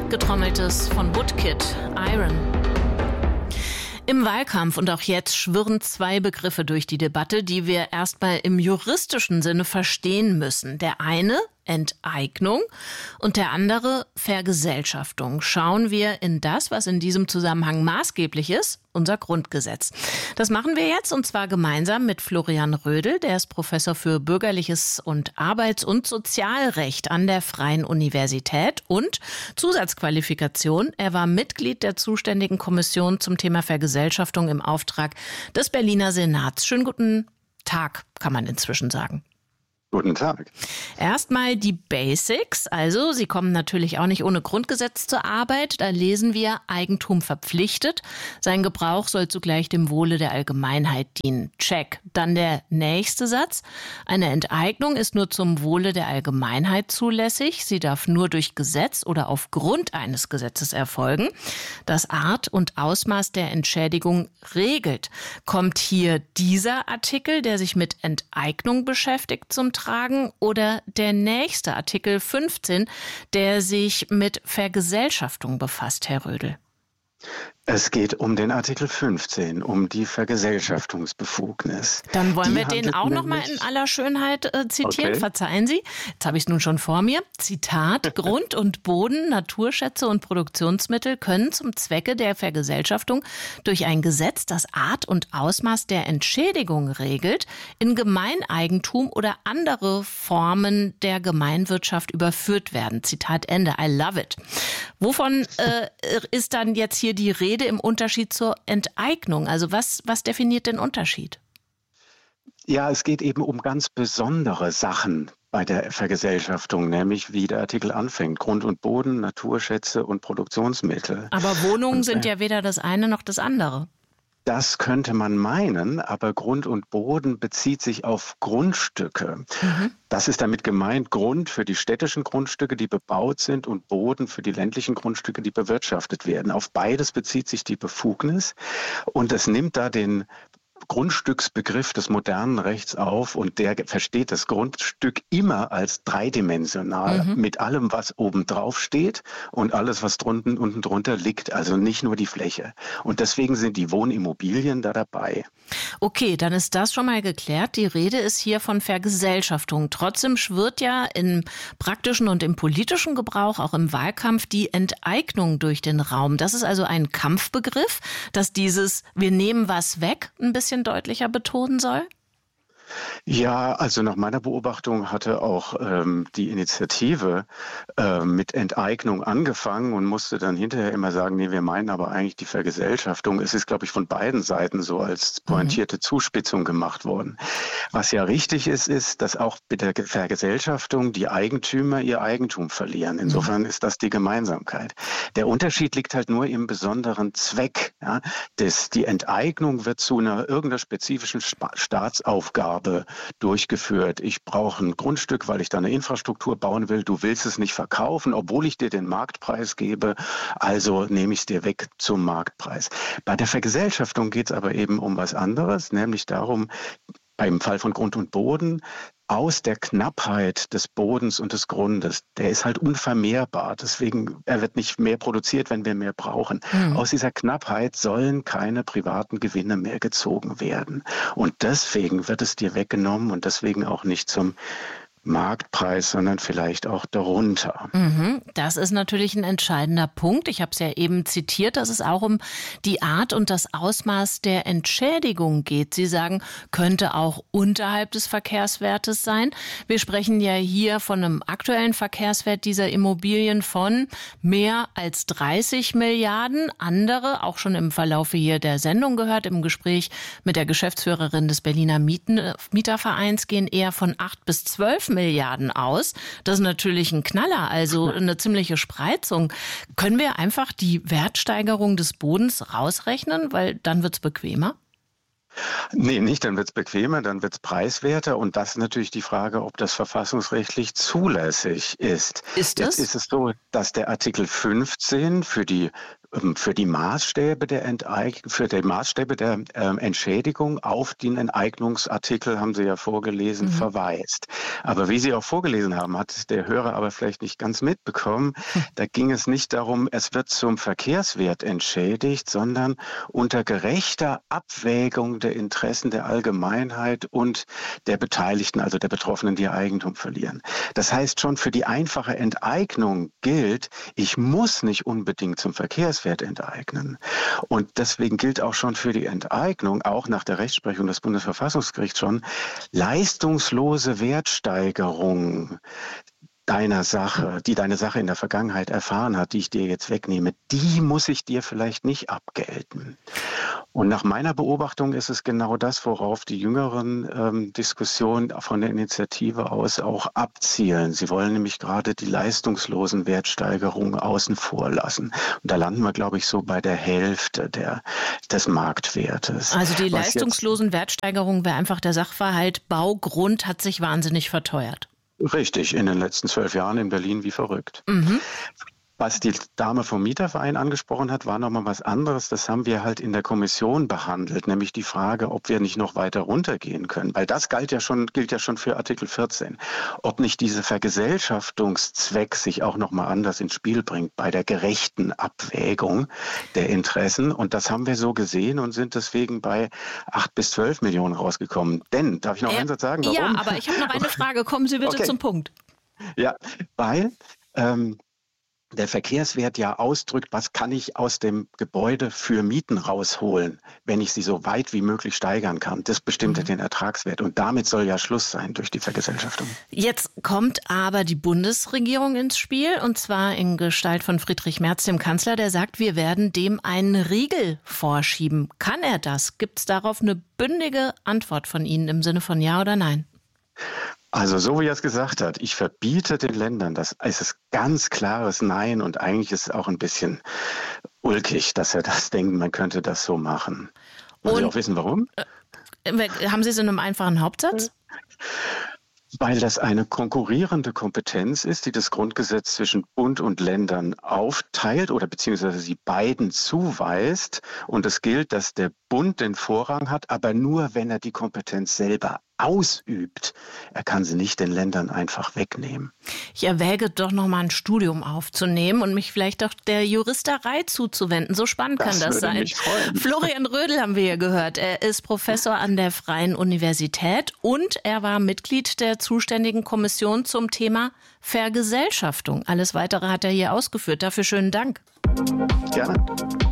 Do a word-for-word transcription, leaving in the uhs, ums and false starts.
Getrommeltes von Woodkid, Iron. Im Wahlkampf und auch jetzt schwirren zwei Begriffe durch die Debatte, die wir erstmal im juristischen Sinne verstehen müssen. Der eine, Enteignung, und der andere, Vergesellschaftung. Schauen wir in das, was in diesem Zusammenhang maßgeblich ist, unser Grundgesetz. Das machen wir jetzt, und zwar gemeinsam mit Florian Rödel, der ist Professor für Bürgerliches und Arbeits- und Sozialrecht an der Freien Universität und Zusatzqualifikation. Er war Mitglied der zuständigen Kommission zum Thema Vergesellschaftung im Auftrag des Berliner Senats. Schönen guten Tag, kann man inzwischen sagen. Guten Tag. Erstmal die Basics. Also, Sie kommen natürlich auch nicht ohne Grundgesetz zur Arbeit. Da lesen wir: Eigentum verpflichtet. Sein Gebrauch soll zugleich dem Wohle der Allgemeinheit dienen. Check. Dann der nächste Satz. Eine Enteignung ist nur zum Wohle der Allgemeinheit zulässig. Sie darf nur durch Gesetz oder aufgrund eines Gesetzes erfolgen. Das Art und Ausmaß der Entschädigung regelt. Kommt hier dieser Artikel, der sich mit Enteignung beschäftigt, zum Tragen, oder der nächste, Artikel fünfzehn, der sich mit Vergesellschaftung befasst, Herr Rödel? Es geht um den Artikel fünfzehn, um die Vergesellschaftungsbefugnis. Dann wollen die wir den auch noch mal in aller Schönheit äh, zitieren. Okay. Verzeihen Sie, jetzt habe ich es nun schon vor mir. Zitat: Grund und Boden, Naturschätze und Produktionsmittel können zum Zwecke der Vergesellschaftung durch ein Gesetz, das Art und Ausmaß der Entschädigung regelt, in Gemeineigentum oder andere Formen der Gemeinwirtschaft überführt werden. Zitat Ende. I love it. Wovon äh, ist dann jetzt hier die Rede im Unterschied zur Enteignung? Also was, was definiert den Unterschied? Ja, es geht eben um ganz besondere Sachen bei der Vergesellschaftung, nämlich wie der Artikel anfängt: Grund und Boden, Naturschätze und Produktionsmittel. Aber Wohnungen und, sind ja weder das eine noch das andere. Das könnte man meinen, aber Grund und Boden bezieht sich auf Grundstücke. Mhm. Das ist damit gemeint: Grund für die städtischen Grundstücke, die bebaut sind, und Boden für die ländlichen Grundstücke, die bewirtschaftet werden. Auf beides bezieht sich die Befugnis, und es nimmt da den Grundstücksbegriff des modernen Rechts auf, und der versteht das Grundstück immer als dreidimensional, mhm. mit allem, was oben drauf steht und alles, was drunten unten drunter liegt, also nicht nur die Fläche. Und deswegen sind die Wohnimmobilien da dabei. Okay, dann ist das schon mal geklärt. Die Rede ist hier von Vergesellschaftung. Trotzdem schwirrt ja im praktischen und im politischen Gebrauch, auch im Wahlkampf, die Enteignung durch den Raum. Das ist also ein Kampfbegriff, dass dieses "Wir nehmen was weg" ein bisschen deutlicher betonen soll? Ja, also nach meiner Beobachtung hatte auch ähm, die Initiative äh, mit Enteignung angefangen und musste dann hinterher immer sagen, nee, wir meinen aber eigentlich die Vergesellschaftung. Es ist, glaube ich, von beiden Seiten so als pointierte mhm. Zuspitzung gemacht worden. Was ja richtig ist, ist, dass auch mit der Vergesellschaftung die Eigentümer ihr Eigentum verlieren. Insofern mhm. ist das die Gemeinsamkeit. Der Unterschied liegt halt nur im besonderen Zweck. Ja? Das, die Enteignung wird zu einer irgendeiner spezifischen Sta- Staatsaufgabe durchgeführt. Ich brauche ein Grundstück, weil ich da eine Infrastruktur bauen will. Du willst es nicht verkaufen, obwohl ich dir den Marktpreis gebe. Also nehme ich es dir weg zum Marktpreis. Bei der Vergesellschaftung geht es aber eben um was anderes, nämlich darum, beim Fall von Grund und Boden, aus der Knappheit des Bodens und des Grundes, der ist halt unvermehrbar. Deswegen, er wird nicht mehr produziert, wenn wir mehr brauchen. Mhm. Aus dieser Knappheit sollen keine privaten Gewinne mehr gezogen werden. Und deswegen wird es dir weggenommen und deswegen auch nicht zum Marktpreis, sondern vielleicht auch darunter. Mhm, das ist natürlich ein entscheidender Punkt. Ich habe es ja eben zitiert, dass es auch um die Art und das Ausmaß der Entschädigung geht. Sie sagen, könnte auch unterhalb des Verkehrswertes sein. Wir sprechen ja hier von einem aktuellen Verkehrswert dieser Immobilien von mehr als dreißig Milliarden. Andere, auch schon im Verlaufe hier der Sendung gehört, im Gespräch mit der Geschäftsführerin des Berliner Mieten, Mietervereins, gehen eher von acht bis zwölf Milliarden aus. Das ist natürlich ein Knaller, also eine ziemliche Spreizung. Können wir einfach die Wertsteigerung des Bodens rausrechnen, weil dann wird's bequemer? Nee, nicht, dann wird's bequemer, dann wird's preiswerter, und das ist natürlich die Frage, ob das verfassungsrechtlich zulässig ist. Ist es? Jetzt ist es so, dass der Artikel fünfzehn für die für die Maßstäbe der Enteig- für die Maßstäbe der äh, Entschädigung auf den Enteignungsartikel, haben Sie ja vorgelesen, mhm. verweist. Aber wie Sie auch vorgelesen haben, hat der Hörer aber vielleicht nicht ganz mitbekommen, hm. da ging es nicht darum, es wird zum Verkehrswert entschädigt, sondern unter gerechter Abwägung der Interessen der Allgemeinheit und der Beteiligten, also der Betroffenen, die ihr Eigentum verlieren. Das heißt, schon für die einfache Enteignung gilt, ich muss nicht unbedingt zum Verkehrswert enteignen. Und deswegen gilt auch schon für die Enteignung, auch nach der Rechtsprechung des Bundesverfassungsgerichts schon, leistungslose Wertsteigerung deiner Sache, die deine Sache in der Vergangenheit erfahren hat, die ich dir jetzt wegnehme, die muss ich dir vielleicht nicht abgelten. Und nach meiner Beobachtung ist es genau das, worauf die jüngeren ähm, Diskussionen von der Initiative aus auch abzielen. Sie wollen nämlich gerade die leistungslosen Wertsteigerungen außen vor lassen. Und da landen wir, glaube ich, so bei der Hälfte der, des Marktwertes. Also die leistungslosen Wertsteigerungen wäre einfach der Sachverhalt, Baugrund hat sich wahnsinnig verteuert. Richtig, in den letzten zwölf Jahren in Berlin wie verrückt. Mhm. Was die Dame vom Mieterverein angesprochen hat, war nochmal was anderes. Das haben wir halt in der Kommission behandelt, nämlich die Frage, ob wir nicht noch weiter runtergehen können. Weil das galt ja schon, gilt ja schon für Artikel vierzehn. Ob nicht dieser Vergesellschaftungszweck sich auch nochmal anders ins Spiel bringt bei der gerechten Abwägung der Interessen. Und das haben wir so gesehen und sind deswegen bei acht bis zwölf Millionen rausgekommen. Denn, darf ich noch äh, einen Satz sagen? Warum? Ja, aber ich habe noch eine Frage. Kommen Sie bitte okay. zum Punkt. Ja, weil... Ähm, der Verkehrswert ja ausdrückt, was kann ich aus dem Gebäude für Mieten rausholen, wenn ich sie so weit wie möglich steigern kann. Das bestimmt mhm. den Ertragswert. Und damit soll ja Schluss sein durch die Vergesellschaftung. Jetzt kommt aber die Bundesregierung ins Spiel, und zwar in Gestalt von Friedrich Merz, dem Kanzler, der sagt, wir werden dem einen Riegel vorschieben. Kann er das? Gibt es darauf eine bündige Antwort von Ihnen im Sinne von Ja oder Nein? Also so wie er es gesagt hat, ich verbiete den Ländern, das ist es ganz klares Nein und eigentlich ist es auch ein bisschen ulkig, dass er das denkt, man könnte das so machen. Wollen Sie auch wissen, warum? Äh, haben Sie es in einem einfachen Hauptsatz? Weil das eine konkurrierende Kompetenz ist, die das Grundgesetz zwischen Bund und Ländern aufteilt oder beziehungsweise sie beiden zuweist. Und es gilt, dass der Bund den Vorrang hat, aber nur, wenn er die Kompetenz selber ausübt. Er kann sie nicht den Ländern einfach wegnehmen. Ich erwäge doch noch mal ein Studium aufzunehmen und mich vielleicht auch der Juristerei zuzuwenden. So spannend kann das, das sein. Mich freuen. Florian Rödl haben wir ja gehört. Er ist Professor an der Freien Universität und er war Mitglied der zuständigen Kommission zum Thema Vergesellschaftung. Alles Weitere hat er hier ausgeführt. Dafür schönen Dank. Gerne.